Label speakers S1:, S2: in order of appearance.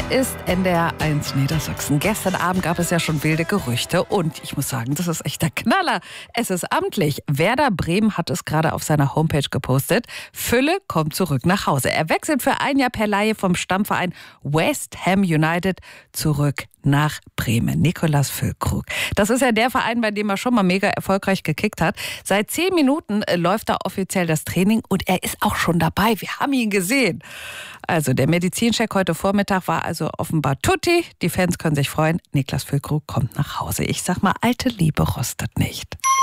S1: ist NDR1 Niedersachsen. Gestern Abend gab es ja schon wilde Gerüchte und ich muss sagen, das ist echt der Knaller. Es ist amtlich. Werder Bremen hat es gerade auf seiner Homepage gepostet. Fülle kommt zurück nach Hause. Er wechselt für ein Jahr per Leihe vom Stammverein West Ham United zurück nach Bremen. Nikolaus Füllkrug. Das ist ja der Verein, bei dem er schon mal mega erfolgreich gekickt hat. Seit 10 Minuten läuft da offiziell das Training und er ist auch schon dabei. Wir haben ihn gesehen. Also der Medizincheck heute Vormittag war also offenbar tutti. Die Fans können sich freuen. Nikolaus Füllkrug kommt nach Hause. Ich sag mal, alte Liebe rostet nicht.